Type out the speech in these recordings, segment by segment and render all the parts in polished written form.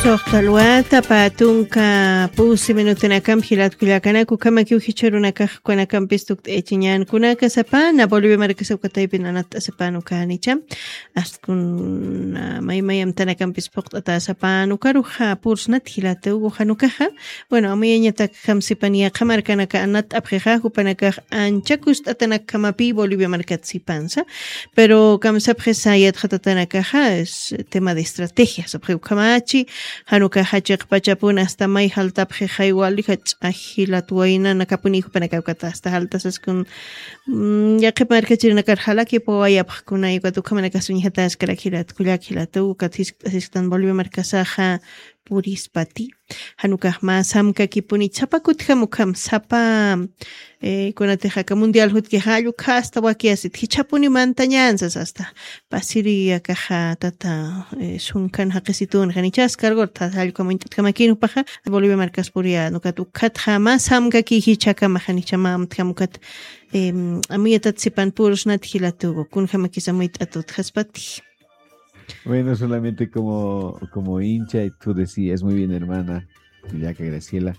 Soqtalwata patunka pusi minutunakam hilatkullakanaku kamakiw hicharunakaq kunakanpis tukt'aychiñankunaka sapana Bolivia markasawkataypi nanata sapanu kanicha astkuna maymayam tanakanpis puqt'ata sapanu karuqa pursnat hilatugu hanukaqa bueno amuyañataq hamsipaniyaqa markanaka anat apqiqa hupanakaq anchakust'atanak kamapi Bolivia markatzipansa pero kamsapqi sayat qatatanakaqa es tema de estrategia sapqi kamachi hanuka hachiq pachapuna hasta may haltapqi haywali hilat wayna nakapuni hupanakawkata hasta haltasas kun yaqi markachirnakar halaki powayapqkuna yuqatu kamanakasuñihata askara hilat kullak hilatu katistan Bolivia markasaqa Purispati hanuka mas hamkakipuni chapakutqa mukam sapa kunatiqa mundial hutkiqa alluqa hasta wakiasit hichapuni mantañansas hasta pasiriyakaqa tata sunkan haqisitun qanichas kargorta alluqa muintatqa makinupaqa Bolivia markaspuria nukatu katqa mas hamkaki hichakama qanichama amtqamukat amuyatat sipan purusnat hilatugu kunqa makisamuit atut haspati. Bueno, solamente como hincha, y tú decías muy bien, hermana, ya que Graciela,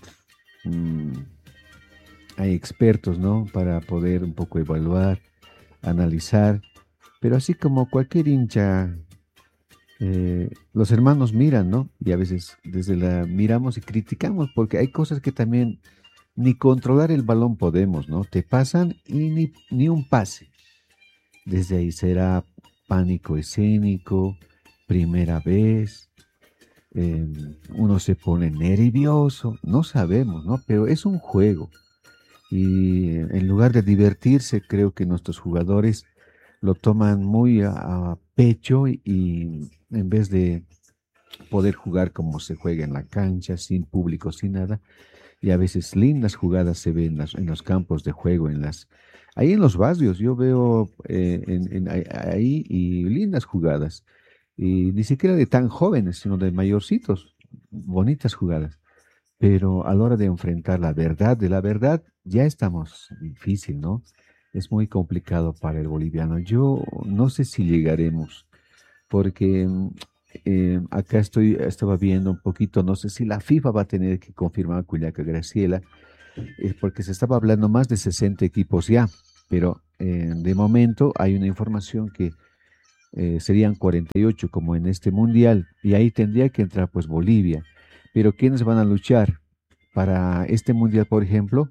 hay expertos, ¿no? Para poder un poco evaluar, analizar, pero así como cualquier hincha, los hermanos miran, ¿no? Y a veces miramos y criticamos, porque hay cosas que también ni controlar el balón podemos, ¿no? Te pasan y ni un pase. Desde ahí será pánico escénico, primera vez, uno se pone nervioso, no sabemos, ¿no? Pero es un juego y en lugar de divertirse, creo que nuestros jugadores lo toman muy a pecho y en vez de poder jugar como se juega en la cancha, sin público, sin nada, y a veces lindas jugadas se ven en los campos de juego, ahí en los barrios yo veo ahí y lindas jugadas, y ni siquiera de tan jóvenes, sino de mayorcitos, bonitas jugadas. Pero a la hora de enfrentar la verdad de la verdad, ya estamos difícil, ¿no? Es muy complicado para el boliviano. Yo no sé si llegaremos, porque acá estaba viendo un poquito, no sé si la FIFA va a tener que confirmar Culiaca Graciela, porque se estaba hablando más de 60 equipos ya, pero de momento hay una información que serían 48 como en este mundial, y ahí tendría que entrar pues Bolivia. Pero ¿quiénes van a luchar? Para este mundial, por ejemplo,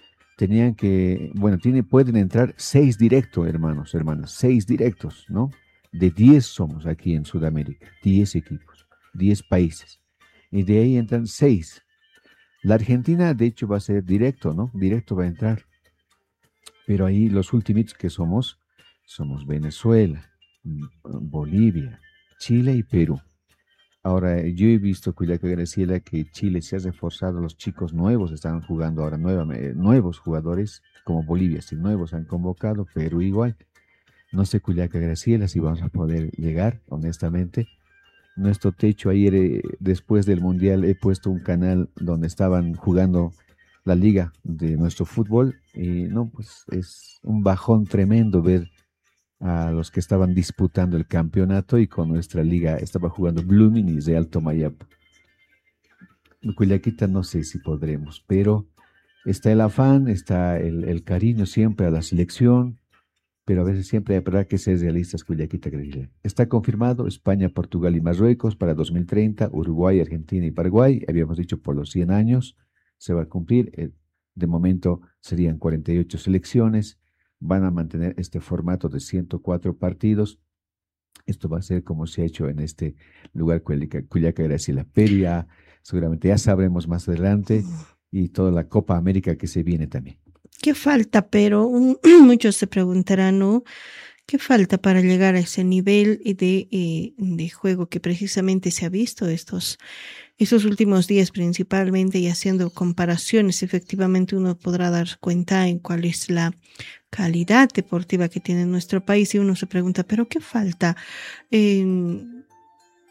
pueden entrar 6 directos, hermanas, 6 directos, ¿no? De 10 somos aquí en Sudamérica, 10 equipos, 10 países, y de ahí entran 6. La Argentina, de hecho, va a ser directo, ¿no? Directo va a entrar. Pero ahí los últimos que somos Venezuela, Bolivia, Chile y Perú. Ahora, yo he visto, Culiaca Graciela, que Chile se ha reforzado, los chicos nuevos están jugando ahora, nuevos jugadores, como Bolivia, sí, nuevos han convocado, Perú igual. No sé, Culiaca Graciela, si vamos a poder llegar, honestamente. Nuestro techo ayer, después del Mundial, he puesto un canal donde estaban jugando la liga de nuestro fútbol, y no, pues es un bajón tremendo ver a los que estaban disputando el campeonato, y con nuestra liga estaba jugando Blooming y Real Tomayapo. Culiaquita no sé si podremos, pero está el afán, está el cariño siempre a la selección, pero a veces siempre habrá que ser realistas, Culiaquita. Está confirmado España, Portugal y Marruecos para 2030, Uruguay, Argentina y Paraguay, habíamos dicho por los 100 años, se va a cumplir, de momento serían 48 selecciones, van a mantener este formato de 104 partidos. Esto va a ser como se ha hecho en este lugar, Culiaca Graciela, pero ya seguramente ya sabremos más adelante, y toda la Copa América que se viene también. ¿Qué falta? Pero muchos se preguntarán, ¿no? ¿Qué falta para llegar a ese nivel de juego que precisamente se ha visto estos últimos días principalmente, y haciendo comparaciones? Efectivamente uno podrá dar cuenta en cuál es la calidad deportiva que tiene nuestro país, y uno se pregunta, ¿pero qué falta?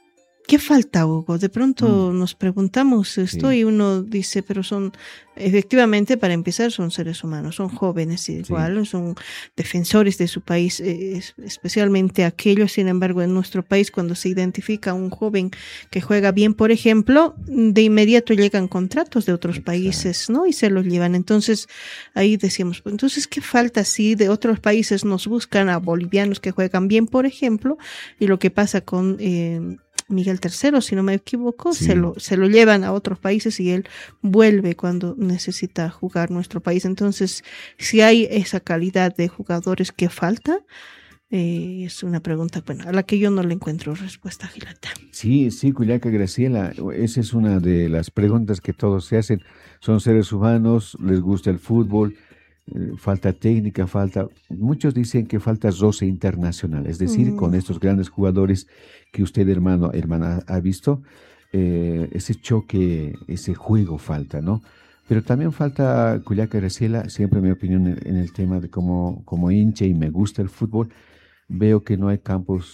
¿Qué falta, Hugo? De pronto nos preguntamos esto Sí, y uno dice, pero efectivamente, para empezar, son seres humanos, son jóvenes sí, igual, son defensores de su país, especialmente aquellos, sin embargo, en nuestro país, cuando se identifica un joven que juega bien, por ejemplo, de inmediato llegan contratos de otros exacto. países, ¿no? Y se los llevan. Entonces, ahí decíamos, pues, entonces, ¿qué falta si de otros países nos buscan a bolivianos que juegan bien, por ejemplo? Y lo que pasa con Miguel III, si no me equivoco, Sí, se lo llevan a otros países y él vuelve cuando necesita jugar nuestro país. Entonces, si hay esa calidad de jugadores que falta, es una pregunta, bueno, a la que yo no le encuentro respuesta, Gilata. sí, sí, Cuyaca Graciela, esa es una de las preguntas que todos se hacen. Son seres humanos, les gusta el fútbol, falta técnica, falta... Muchos dicen que falta roce internacional, es decir, con Mm, estos grandes jugadores que usted, hermana, ha visto, ese choque, ese juego falta, ¿no? Pero también falta, Cuyaca Graciela, siempre mi opinión en el tema de como hincha y me gusta el fútbol, veo que no hay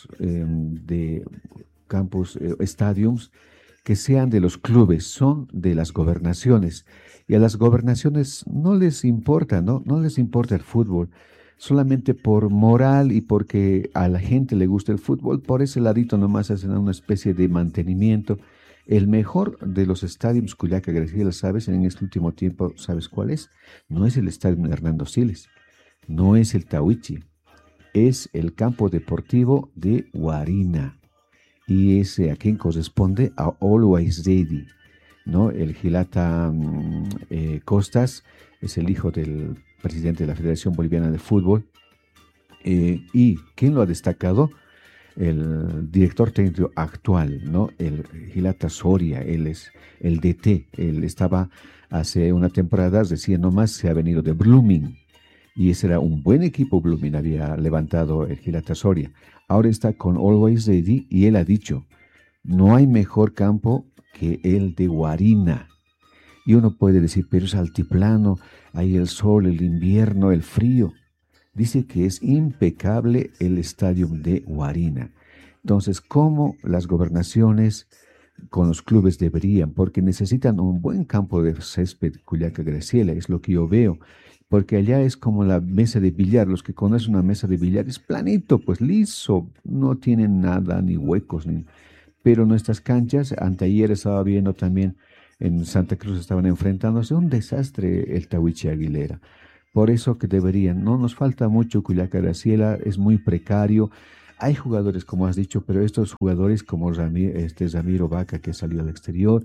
estadios que sean de los clubes, son de las gobernaciones. Y a las gobernaciones no les importa, ¿no? No les importa el fútbol. Solamente por moral y porque a la gente le gusta el fútbol, por ese ladito nomás hacen una especie de mantenimiento. El mejor de los estadios Cuyaca Graciela, ¿sabes? En este último tiempo, ¿sabes cuál es? No es el estadio Hernando Siles, no es el Tawichi, es el campo deportivo de Guarina y es a quien corresponde a Always Ready, ¿no? El Gilata Costas es el hijo del presidente de la Federación Boliviana de Fútbol. ¿Y quién lo ha destacado? El director técnico actual, ¿no? El Gilata Soria, él es el DT, él estaba hace una temporada, recién nomás se ha venido de Blooming, y ese era un buen equipo. Blooming había levantado el Gilata Soria. Ahora está con Always Ready y él ha dicho, no hay mejor campo que el de Guarina. Y uno puede decir, pero es altiplano, hay el sol, el invierno, el frío. Dice que es impecable el estadio de Guarina. Entonces, ¿cómo las gobernaciones con los clubes deberían? Porque necesitan un buen campo de césped, Cuyaca Graciela, es lo que yo veo. Porque allá es como la mesa de billar. Los que conocen una mesa de billar es planito, pues liso, no tienen nada, ni huecos, ni... Pero nuestras canchas, anteayer estaba viendo también en Santa Cruz estaban enfrentándose un desastre el Tawichi Aguilera. Por eso que deberían, no nos falta mucho Cuyaca Graciela, es muy precario. Hay jugadores, como has dicho, pero estos jugadores como Ramiro Vaca, que salió al exterior,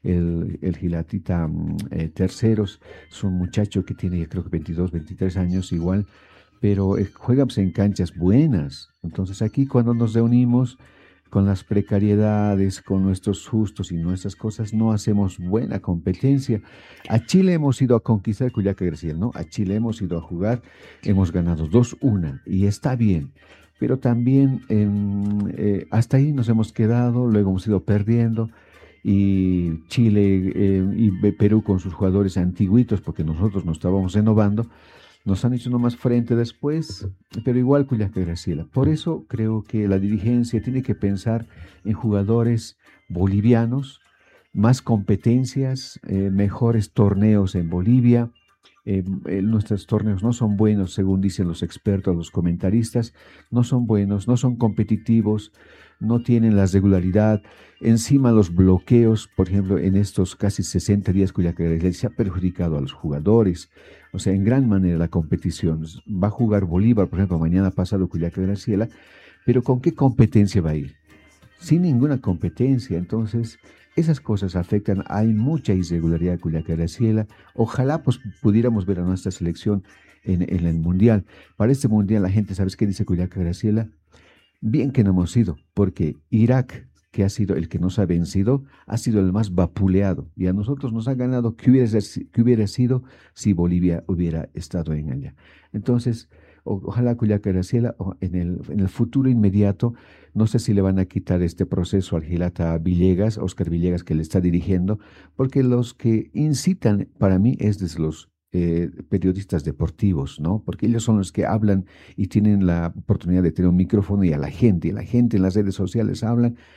el Gilatita Terceros, es un muchacho que tiene, creo que 22, 23 años igual, pero juega pues, en canchas buenas. Entonces aquí cuando nos reunimos con las precariedades, con nuestros sustos y nuestras cosas, no hacemos buena competencia. A Chile hemos ido a conquistar Cuyaca García, ¿no? A Chile hemos ido a jugar, hemos ganado 2-1 y está bien, pero también hasta ahí nos hemos quedado, luego hemos ido perdiendo y Chile y Perú con sus jugadores antiguitos, porque nosotros nos estábamos renovando, nos han hecho nomás frente después, pero igual Cuyaca Graciela. Por eso creo que la dirigencia tiene que pensar en jugadores bolivianos, más competencias, mejores torneos en Bolivia. Nuestros torneos no son buenos, según dicen los expertos, los comentaristas, no son buenos, no son competitivos, no tienen la regularidad. Encima los bloqueos, por ejemplo, en estos casi 60 días Cuyaca Graciela se ha perjudicado a los jugadores. O sea, en gran manera la competición. Va a jugar Bolívar, por ejemplo, mañana pasado Cuyaca Graciela, pero ¿con qué competencia va a ir? Sin ninguna competencia. Entonces, esas cosas afectan. Hay mucha irregularidad en Cuyaca Graciela. Ojalá pues, pudiéramos ver a nuestra selección en el Mundial. Para este Mundial, la gente, ¿sabes qué dice Cuyaca Graciela? Bien que no hemos ido, porque Irak, que ha sido el que nos ha vencido, ha sido el más vapuleado y a nosotros nos ha ganado que hubiera sido si Bolivia hubiera estado en allá. Entonces, ojalá Cuyaca Graciela en el futuro inmediato, no sé si le van a quitar este proceso al Gilata Villegas, Oscar Villegas, que le está dirigiendo, porque los que incitan para mí es desde los periodistas deportivos, ¿no? Porque ellos son los que hablan y tienen la oportunidad de tener un micrófono y a la gente en las redes sociales hablan,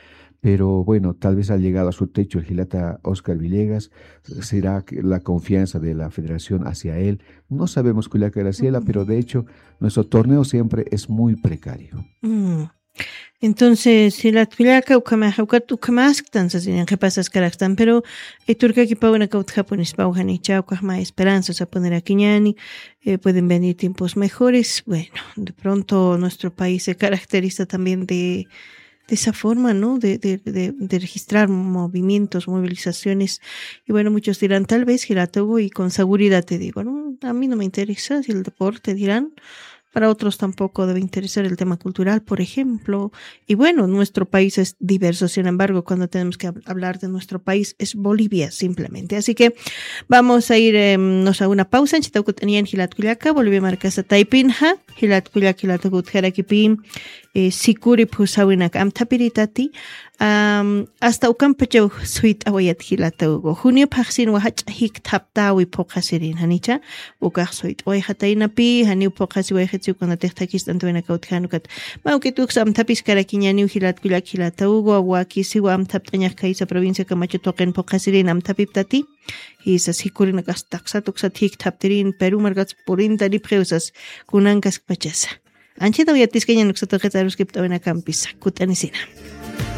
pero bueno, tal vez ha llegado a su techo el Gilata Oscar Villegas. ¿Será que la confianza de la federación hacia él? No sabemos cuál es la ciela, pero de hecho nuestro torneo siempre es muy precario. Mm. Entonces, si la tuyaca ukamahukat ukamasktans, en que pasas caractan, pero turca que pauna kaut japones paujan chao más esperanzas a poner aquí ñani, pueden venir tiempos mejores. Bueno, de pronto nuestro país se caracteriza también de esa forma, ¿no? De registrar movimientos, movilizaciones. Y bueno, muchos dirán, tal vez Giratogo, y con seguridad te digo, ¿no? A mí no me interesa si el deporte, dirán. Para otros tampoco debe interesar el tema cultural, por ejemplo. Y bueno, nuestro país es diverso, sin embargo, cuando tenemos que hablar de nuestro país es Bolivia, simplemente. Así que vamos a irnos a una pausa. En Chitaucutania, en Gilatcuyaca, Bolivia marcasa Taipinja, Gilatcuyaca, Gilatcuyaca, Sikuri Pusawinak Amtapiritati, hasta Ucampacho Suit Awayat Gilatago. Junio Paxin Wahach Hik Taptawi Pokasirin Hanicha, Ukah Suit Wayhatainapi, Haniu Pokasi Wayhetsu con la Textakis Antuena Kauthanukat. Mauketuk Amtapis Karakiñaniu Gilatkulak Gilatago, Awaki Siwa Amtaptañak Kaisa provincia Camacho Token Pokasirin Amtapiptati. Hisa Sikurin Taxatuxat Hik Taptirin, Peru Margats Purinta Lipreusas, Kunankas Pachasa. Anchita voy a tisqueña nuxatoquetaros que ptaven a campis, cutanicina.